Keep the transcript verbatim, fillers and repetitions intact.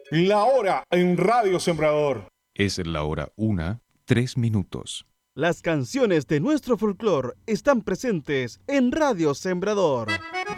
La hora en Radio Sembrador. Es la hora una, tres minutos. Las canciones de nuestro folclore están presentes en Radio Sembrador.